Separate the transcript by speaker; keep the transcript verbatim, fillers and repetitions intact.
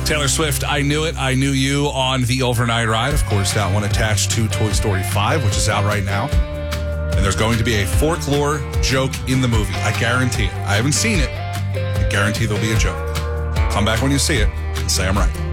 Speaker 1: Taylor Swift, I Knew It, I Knew You on the overnight ride. Of course, that one attached to Toy Story five, which is out right now. And there's going to be a folklore joke in the movie. I guarantee it. I haven't seen it. I guarantee there'll be a joke. Come back when you see it and say I'm right.